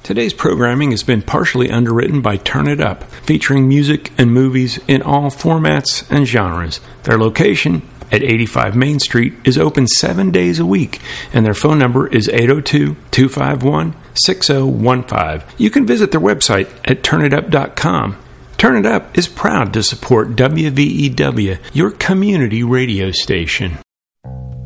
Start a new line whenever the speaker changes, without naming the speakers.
Today's programming has been partially underwritten by Turn It Up, featuring music and movies in all formats and genres. Their location at 85 Main Street is open 7 days a week, and their phone number is 802-251-6015. You can visit their website at turnitup.com. Turn It Up is proud to support WVEW, your community radio station.